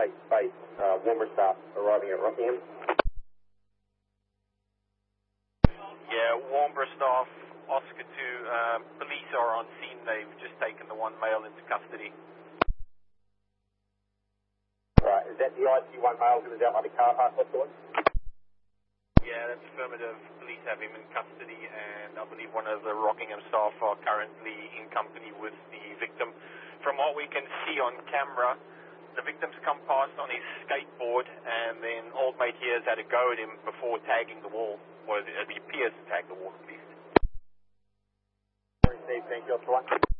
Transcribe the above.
Space, Warmer staff arriving at Rockingham. Yeah, Warmer staff, Oscar 2, police are on scene. They've just taken the one male into custody. Right, is that the IC1 male who was out by the car park afterwards? Yeah, that's affirmative. Police have him in custody, and I believe one of the Rockingham staff are currently in company with the victim. From what we can see on camera, the victim's come past on his skateboard, and then old mate here has had a go at him before tagging the wall, or it appears to tag the wall at least. Thank you, Oscar 1.